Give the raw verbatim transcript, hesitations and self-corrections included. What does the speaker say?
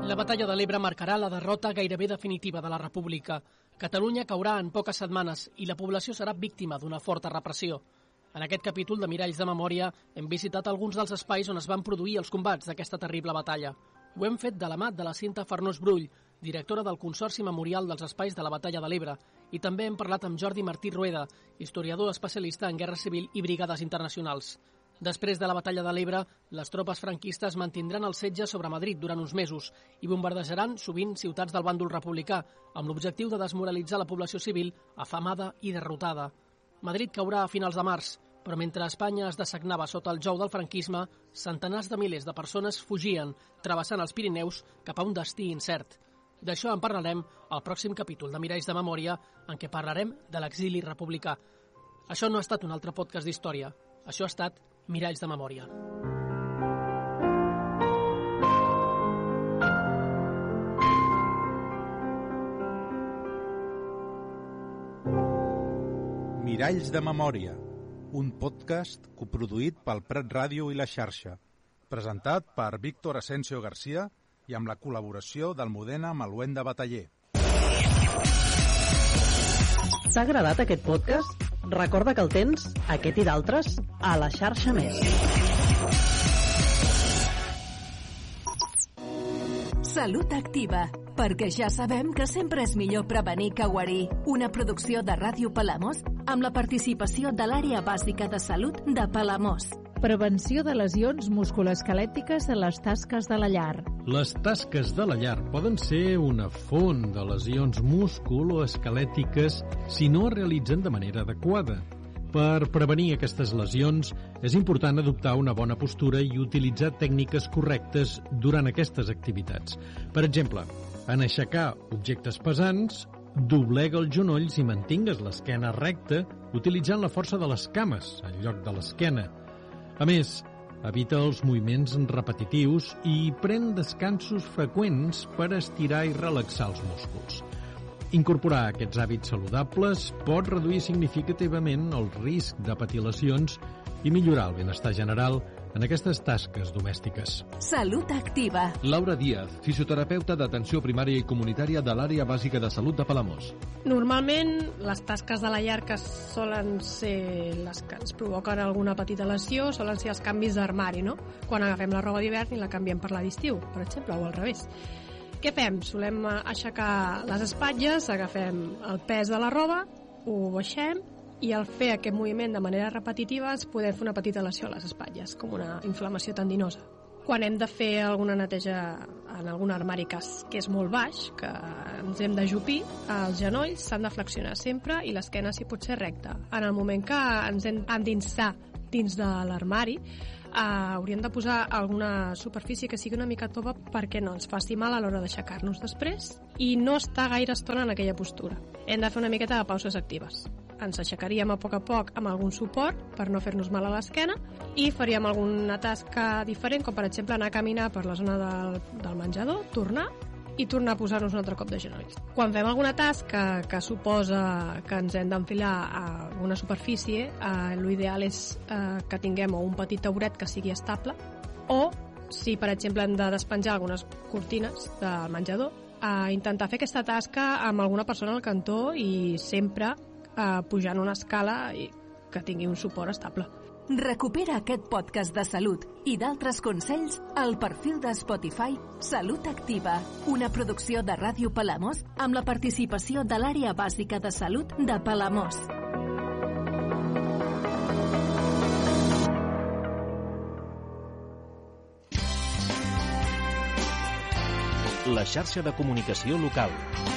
La batalla de l'Ebre marcarà la derrota gairebé definitiva de la República. Catalunya caurà en poques setmanes i la població serà víctima d'una forta repressió. En aquest capítol de Miralls de Memòria hem visitat alguns dels espais on es van produir els combats d'aquesta terrible batalla. Ho hem fet de la mà de la Cinta Farnós Brull, directora del Consorci Memorial dels Espais de la Batalla de l'Ebre, i també hem parlat amb Jordi Martí Rueda, historiador especialista en guerra civil i brigades internacionals. Després de la batalla de l'Ebre, les tropes franquistes mantindran el setge sobre Madrid durant uns mesos i bombardejaran sovint ciutats del bàndol republicà, amb l'objectiu de desmoralitzar la població civil afamada i derrotada. Madrid caurà a finals de març, però mentre Espanya es dessagnava sota el jou del franquisme, centenars de milers de persones fugien, travessant els Pirineus cap a un destí incert. D'això en parlarem al pròxim capítol de Miralls de Memòria, en què parlarem de l'exili republicà. Això no ha estat un altre podcast d'història, això ha estat Miralls de Memòria. Miralls de Memòria, un podcast coproduït pel Prat Ràdio i la Xarxa, presentat per Víctor Asensio García i amb la col·laboració d'Almudena Maluenda Bataller. T'ha agradat aquest podcast? Recorda que el tens, aquest i d'altres, a la Xarxa Més. Salut Activa, perquè ja sabem que sempre és millor prevenir que guarir. Una producció de Ràdio Palamós amb la participació de l'Àrea Bàsica de Salut de Palamós. Prevenció de lesions musculoesquelètiques a les tasques de la llar. Les tasques de la llar poden ser una font de lesions musculoesquelètiques si no es realitzen de manera adequada. Per prevenir aquestes lesions és important adoptar una bona postura i utilitzar tècniques correctes durant aquestes activitats. Per exemple, en aixecar objectes pesants, doblega els genolls i mantingues l'esquena recta utilitzant la força de les cames en lloc de l'esquena. A més, evita els moviments repetitius i pren descansos freqüents per estirar i relaxar els músculs. Incorporar aquests hàbits saludables pot reduir significativament el risc de patir lesions i millorar el benestar general en aquestes tasques domèstiques. Salut Activa. Laura Díaz, fisioterapeuta d'atenció primària i comunitària de l'Àrea Bàsica de Salut de Palamós. Normalment, les tasques de la llar que solen ser les que ens provoquen alguna petita lesió solen ser els canvis d'armari, no? Quan agafem la roba d'hivern i la canviem per la d'estiu, per exemple, o al revés. Què fem? Solem aixecar les espatlles, agafem el pes de la roba, ho baixem, i al fer aquest moviment de manera repetitiva es podem fer una petita lesió a les espatlles, com una inflamació tendinosa. Quan hem de fer alguna neteja en algun armari que és, que és molt baix, que ens hem d'ajupir, els genolls s'han de flexionar sempre i l'esquena s'hi pot ser recta. En el moment que ens hem d'endinsar dins de l'armari, eh, hauríem de posar alguna superfície que sigui una mica tova perquè no ens faci mal a l'hora d'aixecar-nos després i no estar gaire estona en aquella postura. Hem de fer una miqueta de pauses actives. Ens aixecaríem a poc a poc amb algun suport per no fer-nos mal a l'esquena i faríem alguna tasca diferent, com per exemple anar a caminar per la zona del, del menjador, tornar i tornar a posar-nos un altre cop de genolls. Quan fem alguna tasca que suposa que ens hem d'enfilar a alguna superfície, eh, l'ideal és eh, que tinguem o un petit tauret que sigui estable o, si per exemple hem de despenjar algunes cortines del menjador, eh, intentar fer aquesta tasca amb alguna persona al cantó i sempre eh, pujant una escala i que tingui un suport estable. Recupera aquest podcast de salut i d'altres consells al perfil de Spotify Salut Activa, una producció de Ràdio Palamós amb la participació de l'Àrea Bàsica de Salut de Palamós. La xarxa de comunicació local.